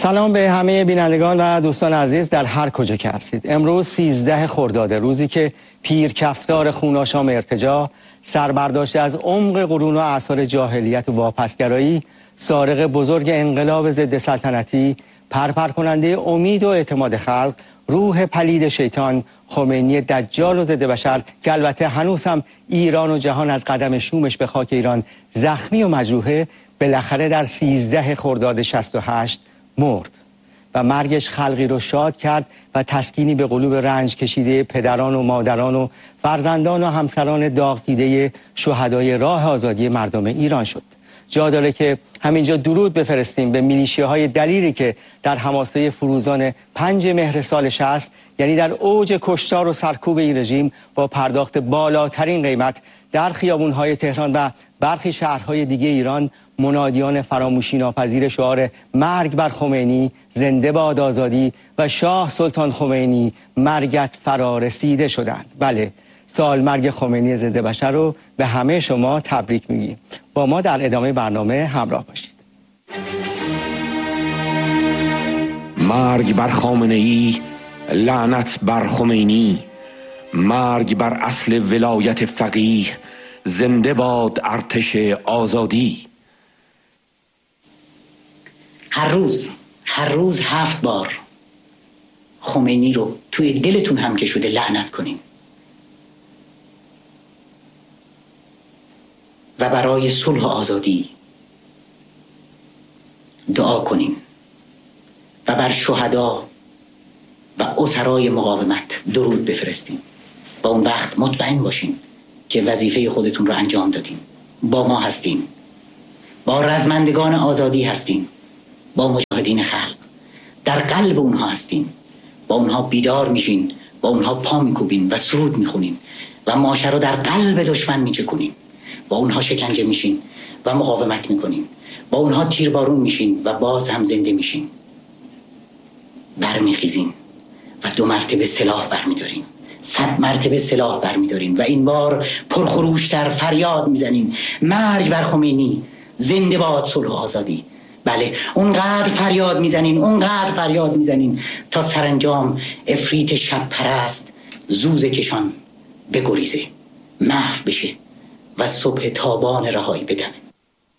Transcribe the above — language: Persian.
سلام به همه بینندگان و دوستان عزیز در هر کجا که هستید. امروز 13 خرداد، روزی که پیر کفتار خوناشام ارتجاع، سربرداشته از عمق قرون و اعصار جاهلیت و واپسگرایی، سارق بزرگ انقلاب ضد سلطنتی، پرپر کننده امید و اعتماد خلق، روح پلید شیطان، خمینی دجال و ضد بشر که البته هنوز هم ایران و جهان از قدم شومش به خاک ایران زخمی و مجروحه، بالاخره در 13 خرداد 68 مرد و مرگش خلقی رو شاد کرد و تسکینی به قلوب رنج کشیده پدران و مادران و فرزندان و همسران داغ دیده شهدای راه آزادی مردم ایران شد. جا داره که همینجا درود بفرستیم به میلیشیاهای دلیری که در حماسه فروزان 5 مهر سال 60، یعنی در اوج کشتار و سرکوب این رژیم، با پرداخت بالاترین قیمت در خیابونهای تهران و برخی شهرهای دیگه ایران منادیان فراموشی ناپذیر شعار مرگ بر خمینی، زنده باد آزادی و شاه سلطان خمینی، مرگت فرا رسیده شدند. بله، سال مرگ خمینی ضد بشر رو به همه شما تبریک میگیم. با ما در ادامه برنامه همراه باشید. مرگ بر خامنه‌ای، لعنت بر خمینی، مرگ بر اصل ولایت فقیه، زنده باد ارتش آزادی. هر روز 7 بار خمینی رو توی دلتون هم که شده لعنت کنین و برای صلح و آزادی دعا کنین و بر شهدا و اسرای مقاومت درود بفرستین. با اون وقت مطمئن باشین که وظیفه خودتون رو انجام دادین. با ما هستین، با رزمندگان آزادی هستین، با مجاهدین خلق در قلب اونها هستین، با اونها بیدار میشین، با اونها پا میکوبین و سرود میخونین و ماشه رو در قلب دشمن میچکونین، با اونها شکنجه میشین و مقاومت میکنین، با اونها تیربارون میشین و باز هم زنده میشین. برمیخیزین و 2 مرتبه سلاح برمیدارین، 100 مرتبه سلاح برمیدارین و این بار پرخروشتر فریاد میزنین مرگ بر خمینی، زنده باد صلح و آزادی. بله، اونقدر فریاد میزنین تا سرانجام افریت شب پرست زوزه کشان بگریزه، محو بشه و صبح تابان رهایی بدمه.